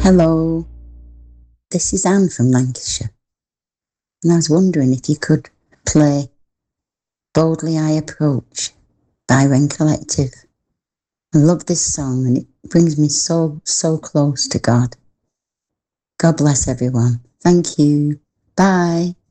Hello, this is Anne from Lancashire, and I was wondering if you could play Boldly I Approach by Wren Collective. I love this song and it brings me so close to God. God bless everyone. Thank you. Bye.